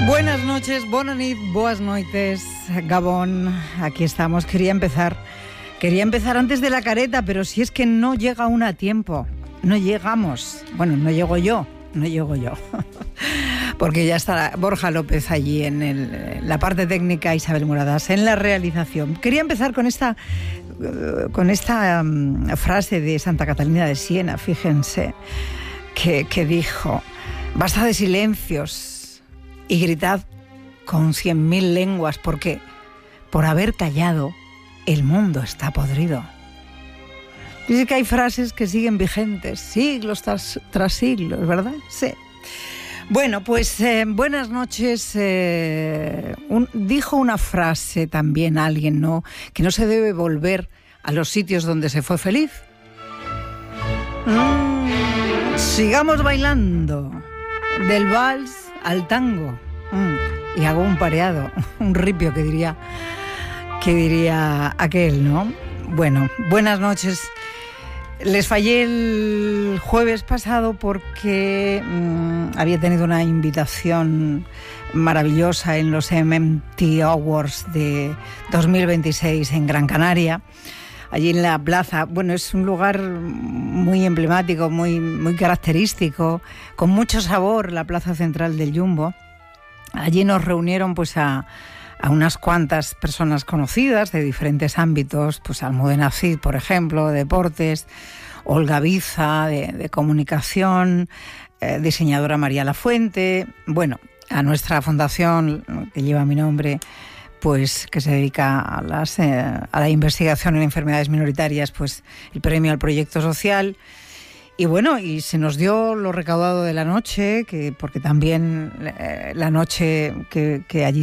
Buenas noches, bona nit, boas noites, Gabón. Aquí estamos. Quería empezar antes de la careta, pero si es que no llega uno a tiempo. No llegamos. Bueno, no llego yo. Porque ya está Borja López allí en la parte técnica, Isabel Moradas en la realización. Quería empezar con esta frase de Santa Catalina de Siena, fíjense, que dijo: basta de silencios y gritad con 100.000 lenguas, porque por haber callado el mundo está podrido. Dice que hay frases que siguen vigentes siglos tras siglos, ¿verdad? Sí. Bueno, pues buenas noches. Dijo una frase también alguien, ¿no? Que no se debe volver a los sitios donde se fue feliz. Sigamos bailando del vals al tango. Y hago un pareado, un ripio que diría aquel, ¿no? Bueno, buenas noches. Les fallé el jueves pasado porque había tenido una invitación maravillosa en los MMT Awards de 2026 en Gran Canaria, allí en la plaza. Bueno, es un lugar muy emblemático, muy característico, con mucho sabor, la plaza central del Jumbo. Allí nos reunieron pues a unas cuantas personas conocidas de diferentes ámbitos, pues Almudena Cid, por ejemplo, de deportes, Olga Biza, de comunicación, diseñadora María Lafuente, bueno, a nuestra fundación que lleva mi nombre, pues que se dedica a la investigación en enfermedades minoritarias, pues el premio al proyecto social. Y bueno, y se nos dio lo recaudado de la noche, porque también la noche que allí